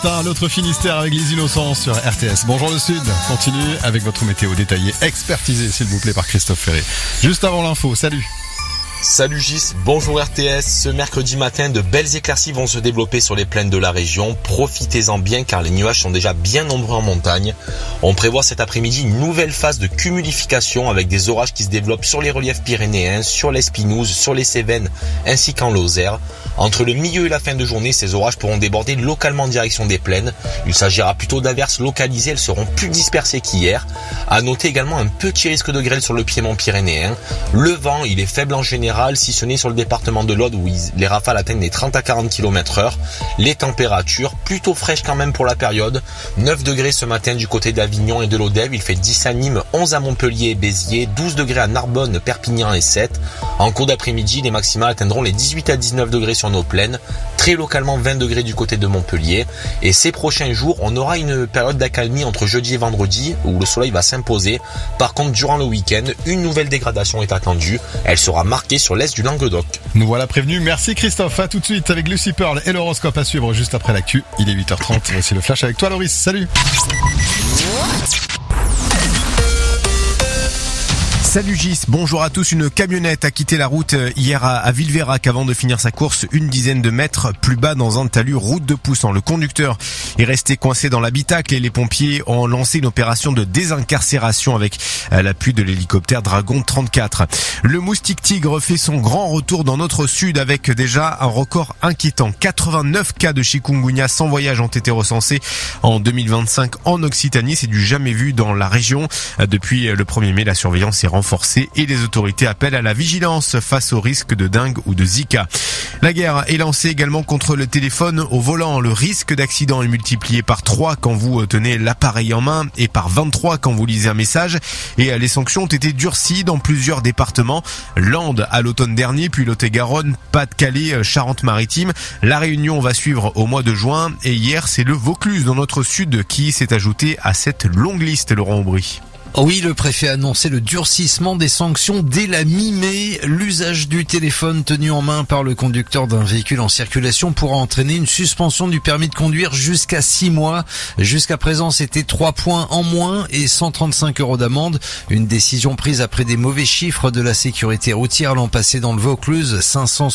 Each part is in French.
L'autre Finistère avec les Innocents sur RTS. Bonjour le Sud, continue avec votre météo détaillée, expertisée s'il vous plaît par Christophe Ferré. Juste avant l'info, salut. Salut Gis, bonjour RTS. Ce mercredi matin, de belles éclaircies vont se développer sur les plaines de la région. Profitez-en bien car les nuages sont déjà bien nombreux en montagne. On prévoit cet après-midi une nouvelle phase de cumulification avec des orages qui se développent sur les reliefs pyrénéens, sur l'Espinouse, sur les Cévennes ainsi qu'en Lozère. Entre le milieu et la fin de journée, ces orages pourront déborder localement en direction des plaines. Il s'agira plutôt d'averses localisées, elles seront plus dispersées qu'hier. À noter également un petit risque de grêle sur le piémont pyrénéen. Le vent, il est faible en général, si ce n'est sur le département de l'Aude où les rafales atteignent les 30 à 40 km/h. Les températures, plutôt fraîches quand même pour la période. 9 degrés ce matin du côté d'Avignon et de l'Odève. Il fait 10 à Nîmes, 11 à Montpellier et Béziers, 12 degrés à Narbonne, Perpignan et 7. En cours d'après-midi, les maximales atteindront les 18 à 19 degrés sur nos plaines. Très localement 20 degrés du côté de Montpellier. Et ces prochains jours, on aura une période d'accalmie entre jeudi et vendredi où le soleil va s'imposer. Par contre, durant le week-end, une nouvelle dégradation est attendue. Elle sera marquée sur l'est du Languedoc. Nous voilà prévenus. Merci Christophe. À tout de suite avec Lucy Pearl et l'horoscope à suivre juste après l'actu. Il est 8h30. Voici le flash avec toi Loris. Salut. Salut Gis, bonjour à tous. Une camionnette a quitté la route hier à Villeveyrac avant de finir sa course une dizaine de mètres plus bas dans un talus route de Poussan. Le conducteur est resté coincé dans l'habitacle et les pompiers ont lancé une opération de désincarcération avec l'appui de l'hélicoptère Dragon 34. Le moustique tigre fait son grand retour dans notre sud avec déjà un record inquiétant. 89 cas de chikungunya sans voyage ont été recensés en 2025 en Occitanie. C'est du jamais vu dans la région. Depuis le 1er mai, la surveillance est renforcée et les autorités appellent à la vigilance face au risque de dengue ou de Zika. La guerre est lancée également contre le téléphone au volant. Le risque d'accident est multiplié par 3 quand vous tenez l'appareil en main et par 23 quand vous lisez un message. Et les sanctions ont été durcies dans plusieurs départements. Landes à l'automne dernier, puis Lot-et-Garonne, Pas-de-Calais, Charente-Maritime. La Réunion va suivre au mois de juin. Et hier, c'est le Vaucluse dans notre sud qui s'est ajouté à cette longue liste, Laurent Aubry. Oui, le préfet a annoncé le durcissement des sanctions dès la mi-mai. L'usage du téléphone tenu en main par le conducteur d'un véhicule en circulation pourra entraîner une suspension du permis de conduire jusqu'à 6 mois. Jusqu'à présent, c'était 3 points en moins et 135 € d'amende. Une décision prise après des mauvais chiffres de la sécurité routière l'an passé dans le Vaucluse.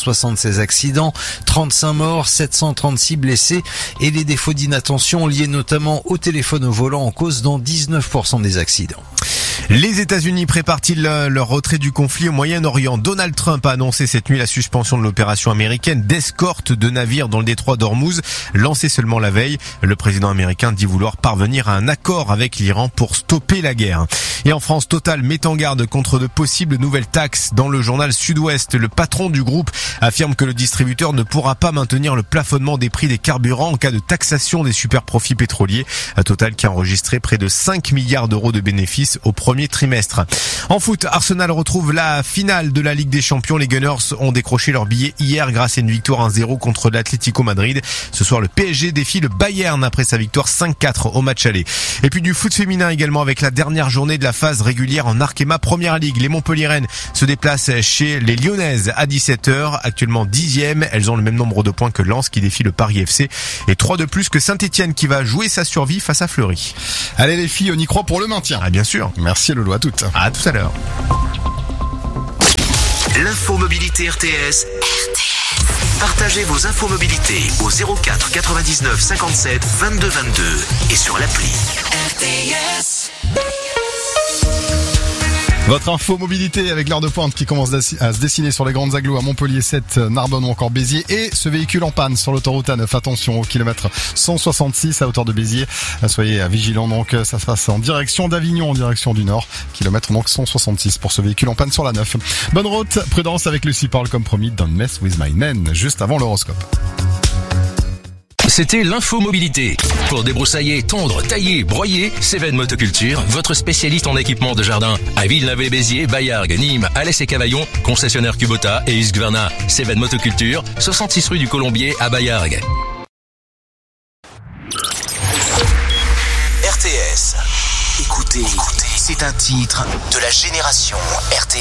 576 accidents, 35 morts, 736 blessés et les défauts d'inattention liés notamment au téléphone au volant en cause dans 19% des accidents. Les États-Unis préparent-ils leur retrait du conflit au Moyen-Orient? Donald Trump a annoncé cette nuit la suspension de l'opération américaine d'escorte de navires dans le détroit d'Ormuz, lancée seulement la veille. Le président américain dit vouloir parvenir à un accord avec l'Iran pour stopper la guerre. Et en France, Total met en garde contre de possibles nouvelles taxes. Dans le journal Sud-Ouest, le patron du groupe affirme que le distributeur ne pourra pas maintenir le plafonnement des prix des carburants en cas de taxation des super profits pétroliers. Total qui a enregistré près de 5 milliards d'euros de bénéfices au premier trimestre. En foot, Arsenal retrouve la finale de la Ligue des Champions. Les Gunners ont décroché leur billet hier grâce à une victoire 1-0 contre l'Atlético Madrid. Ce soir, le PSG défie le Bayern après sa victoire 5-4 au match aller. Et puis du foot féminin également avec la dernière journée de la phase régulière en Arkema Première Ligue. Les Montpelliéraines se déplacent chez les Lyonnaises à 17h. Actuellement 10e. Elles ont le même nombre de points que Lens qui défie le Paris FC. Et 3 de plus que Saint-Etienne qui va jouer sa survie face à Fleury. Allez les filles, on y croit pour le maintien. Ah bien sûr. Merci Lolo, à toutes. À tout à l'heure. L'info mobilité RTS. Partagez vos infos mobilité au 04 99 57 22 22 et sur l'appli RTS. Votre info mobilité avec l'heure de pointe qui commence à se dessiner sur les grandes agglos à Montpellier 7, Narbonne ou encore Béziers. Et ce véhicule en panne sur l'autoroute A9. Attention au kilomètre 166 à hauteur de Béziers. Soyez vigilants donc, ça se passe en direction d'Avignon, en direction du nord. Kilomètre donc 166 pour ce véhicule en panne sur la 9. Bonne route, prudence avec Lucy Pearl comme promis. Don't mess with my men, juste avant l'horoscope. C'était l'info mobilité. Pour débroussailler, tondre, tailler, broyer, Cévennes Motoculture, votre spécialiste en équipement de jardin. À Villeneuve-les-Béziers, Baillargues, Nîmes, Alès et Cavaillon, concessionnaire Kubota et Husqvarna. Cévennes Motoculture, 66 rue du Colombier à Baillargues. RTS. Écoutez, c'est un titre de la génération RTS.